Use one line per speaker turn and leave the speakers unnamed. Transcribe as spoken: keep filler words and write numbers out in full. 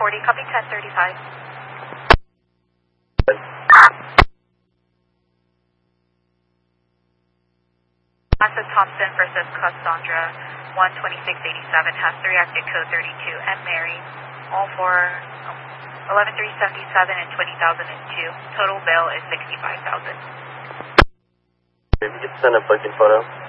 forty, copy ten thirty-five. Massa Thompson versus Cassandra, one twenty-six eighty-seven, has three active code thirty-two, and Mary, all for eleven three seventy-seven and twenty thousand two. Total bail is sixty-five thousand.
If you could send a booking photo.